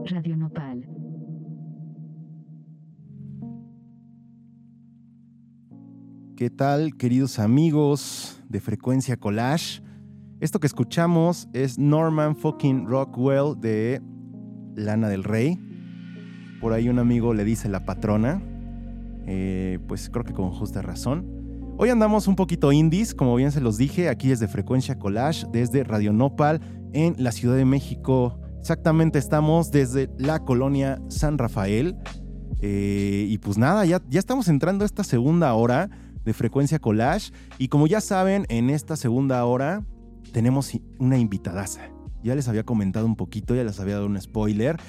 Radio Nopal. ¿Qué tal, queridos amigos de Frecuencia Collage? Esto que escuchamos es Norman fucking Rockwell de Lana del Rey. Por ahí un amigo le dice la patrona. Pues creo que con justa razón. Hoy andamos un poquito indies, como bien se los dije, aquí desde Frecuencia Collage, desde Radio Nopal, en la Ciudad de México. Exactamente, estamos desde la colonia San Rafael. Y pues nada, ya estamos entrando a esta segunda hora de Frecuencia Collage. Y como ya saben, en esta segunda hora tenemos una invitadaza. Ya les había comentado un poquito, ya les había dado un spoiler.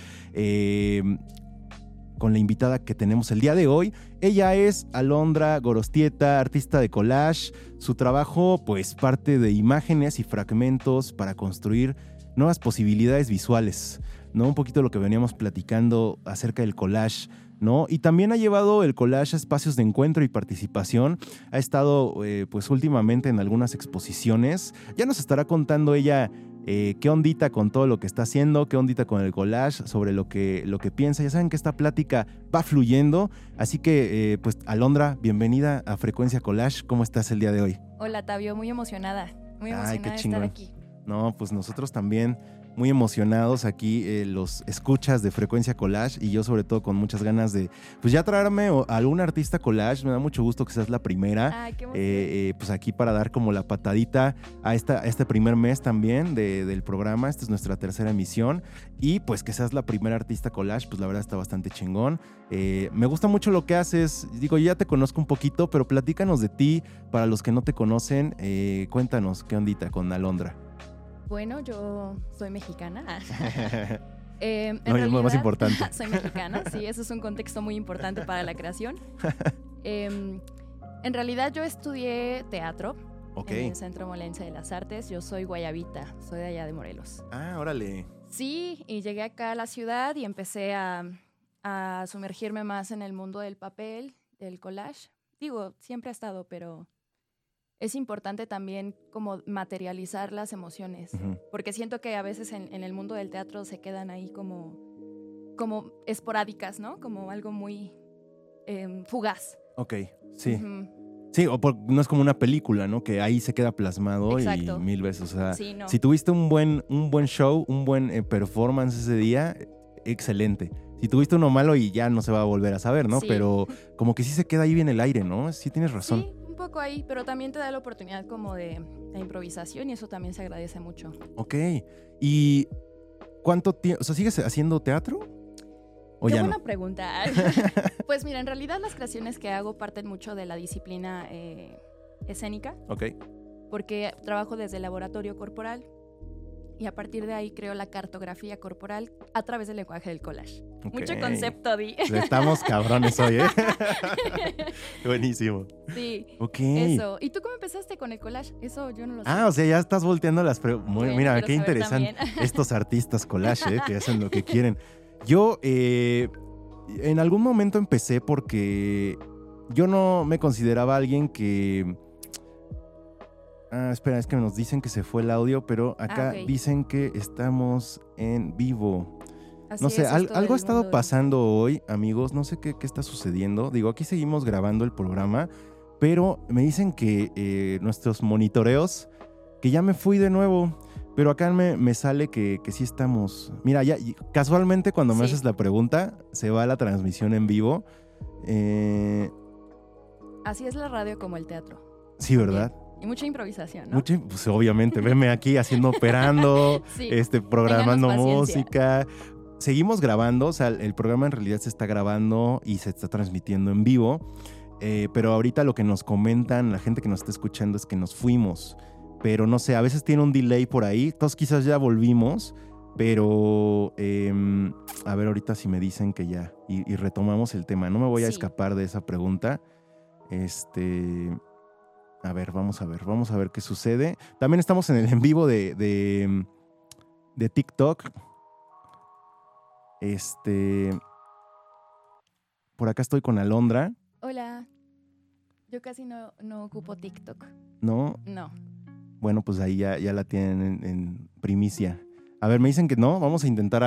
Con la invitada que tenemos el día de hoy. Ella es Alondra Gorostieta, artista de collage. Su trabajo, pues, parte de imágenes y fragmentos para construir nuevas posibilidades visuales, ¿no? Un poquito lo que veníamos platicando acerca del collage, ¿no? Y también ha llevado el collage a espacios de encuentro y participación. Ha estado, pues, últimamente en algunas exposiciones. Ya nos estará contando ella qué ondita con todo lo que está haciendo, qué ondita con el collage, sobre lo que piensa. Ya saben que esta plática va fluyendo, así que pues Alondra, bienvenida a Frecuencia Collage. ¿Cómo estás el día de hoy? Hola Tabio, muy emocionada Ay, qué de chingón. estar aquí. No, pues nosotros también muy emocionados aquí, los escuchas de Frecuencia Collage, y yo sobre todo con muchas ganas de pues ya traerme a algún artista collage. Me da mucho gusto que seas la primera. Ay, qué emoción. Pues aquí para dar como la patadita a este primer mes también del programa. Esta es nuestra tercera emisión y pues que seas la primera artista collage, pues la verdad está bastante chingón. Me gusta mucho lo que haces. Digo, yo ya te conozco un poquito, pero platícanos de ti para los que no te conocen. Cuéntanos qué ondita con Alondra. Bueno, yo soy mexicana. No, es realidad, lo más importante. Soy mexicana, sí, eso es un contexto muy importante para la creación. En realidad yo estudié teatro en el Centro Molense de las Artes. Yo soy guayabita, soy de allá de Morelos. Ah, órale. Sí, y llegué acá a la ciudad y empecé a sumergirme más en el mundo del papel, del collage. Digo, siempre ha estado, pero es importante también como materializar las emociones, porque siento que a veces en el mundo del teatro se quedan ahí como esporádicas, ¿no? Como algo muy fugaz. Ok, sí. Sí, no es como una película, ¿no? Que ahí se queda plasmado. Exacto. Y mil veces. O sea, sí, no. Si tuviste un buen show, un buen performance ese día, excelente. Si tuviste uno malo y ya no se va a volver a saber, ¿no? Sí. Pero como que sí se queda ahí bien el aire, ¿no? Sí, tienes razón. Sí, un poco ahí, pero también te da la oportunidad como de improvisación y eso también se agradece mucho. Ok. ¿Y cuánto tiempo? O sea, ¿sigues haciendo teatro? Qué buena pregunta. Pues mira, en realidad las creaciones que hago parten mucho de la disciplina escénica. Ok. Porque trabajo desde el laboratorio corporal y a partir de ahí creo la cartografía corporal a través del lenguaje del collage. Okay. Mucho concepto, Di. Estamos cabrones hoy, ¿eh? Buenísimo. Sí. Ok. Eso. ¿Y tú cómo empezaste con el collage? Eso yo no lo sé. Ah, o sea, ya estás volteando las preguntas. Mira, qué interesante estos artistas collage, que hacen lo que quieren. Yo en algún momento empecé porque yo no me consideraba alguien que... espera, es que nos dicen que se fue el audio, pero acá dicen que estamos en vivo. Así no sé, algo ha estado pasando hoy, amigos, no sé qué está sucediendo. Digo, aquí seguimos grabando el programa, pero me dicen que nuestros monitoreos, que ya me fui de nuevo. Pero acá me sale que sí estamos. Mira, ya casualmente cuando me haces la pregunta, se va la transmisión en vivo. Así es la radio como el teatro. Sí, ¿verdad? Y mucha improvisación, ¿no? Pues obviamente, veme aquí operando, sí, programando música. Seguimos grabando, o sea, el programa en realidad se está grabando y se está transmitiendo en vivo. Pero ahorita lo que nos comentan, la gente que nos está escuchando, es que nos fuimos. Pero no sé, a veces tiene un delay por ahí. Entonces quizás ya volvimos. Pero a ver ahorita si me dicen que ya. Y retomamos el tema. No me voy a escapar de esa pregunta. A ver, vamos a ver qué sucede. También estamos en el en vivo de TikTok. Por acá estoy con Alondra. Hola. Yo casi no ocupo TikTok. ¿No? No. Bueno, pues ahí ya la tienen en primicia. A ver, me dicen que no. Vamos a intentar